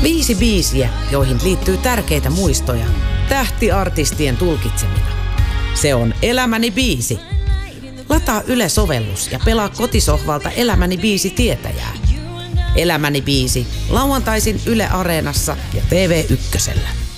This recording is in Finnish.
5 biisiä, joihin liittyy tärkeitä muistoja, tähtiartistien tulkitsemina. Se on Elämäni biisi. Lataa Yle-sovellus ja pelaa kotisohvalta Elämäni biisi tietäjää. Elämäni biisi lauantaisin Yle Areenassa ja TV1:llä.